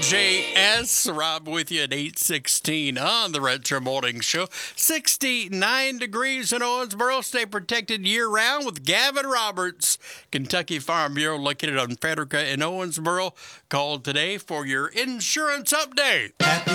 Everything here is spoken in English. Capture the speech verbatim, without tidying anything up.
J S. Rob with you at eight sixteen on the Retro Morning Show. sixty-nine degrees in Owensboro. Stay protected year-round with Gavin Roberts. Kentucky Farm Bureau located on Frederica in Owensboro. Call today for your insurance update. Happy